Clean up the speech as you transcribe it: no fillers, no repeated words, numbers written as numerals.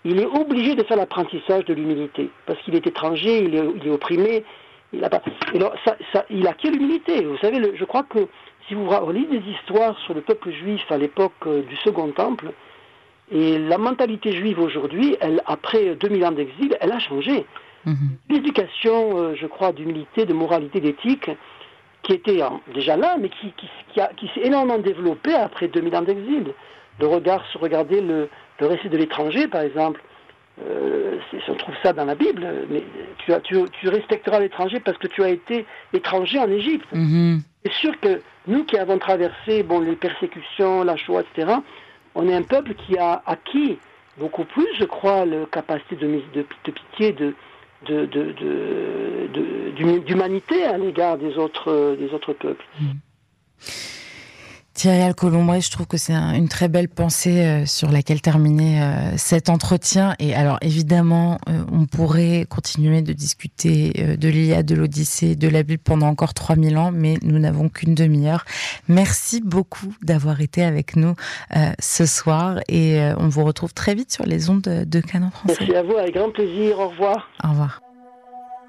il est obligé de faire l'apprentissage de l'humilité, parce qu'il est étranger, il est opprimé, il a pas. Et alors, il acquiert l'humilité. Vous savez, je crois que si vous relisez des histoires sur le peuple juif à l'époque du Second Temple, et la mentalité juive aujourd'hui, après 2000 ans d'exil, elle a changé. L'éducation, je crois, d'humilité, de moralité, d'éthique, qui était déjà là, mais qui s'est énormément développée après 2000 ans d'exil. Regarder le récit de l'étranger, par exemple, on trouve ça dans la Bible, mais tu respecteras l'étranger parce que tu as été étranger en Égypte. C'est sûr que nous qui avons traversé les persécutions, la Shoah, etc., on est un peuple qui a acquis beaucoup plus, je crois, la capacité de pitié, d'humanité à l'égard des autres peuples. Thierry Alcolombre, je trouve que c'est une très belle pensée sur laquelle terminer cet entretien. Et alors, évidemment, on pourrait continuer de discuter de l'Iliade, de l'Odyssée, de la Bible pendant encore 3000 ans, mais nous n'avons qu'une demi-heure. Merci beaucoup d'avoir été avec nous ce soir et on vous retrouve très vite sur les ondes de Canon Français. Merci à vous, avec grand plaisir. Au revoir. Au revoir.